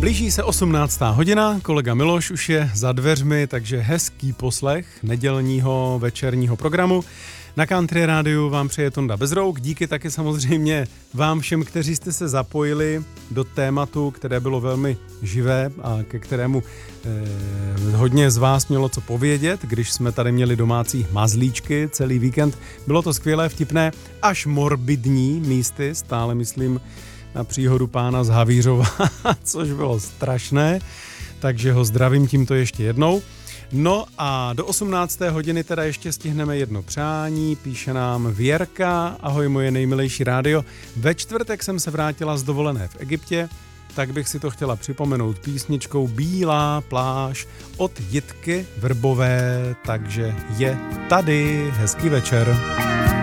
Blíží se 18. hodina, kolega Miloš už je za dveřmi, takže hezký poslech nedělního večerního programu. Na Country Rádiu vám přeje Tonda Bezrouk, díky taky samozřejmě vám všem, kteří jste se zapojili do tématu, které bylo velmi živé a ke kterému hodně z vás mělo co povědět, když jsme tady měli domácí mazlíčky celý víkend. Bylo to skvělé, vtipné, až morbidní místy, stále myslím na příhodu pána z Havířova, což bylo strašné, takže ho zdravím tímto ještě jednou. No a do 18. hodiny teda ještě stihneme jedno přání, píše nám Věrka, ahoj moje nejmilejší rádio. Ve čtvrtek jsem se vrátila z dovolené v Egyptě, tak bych si to chtěla připomenout písničkou Bílá pláž od Jitky Vrbové, takže je tady, hezký večer.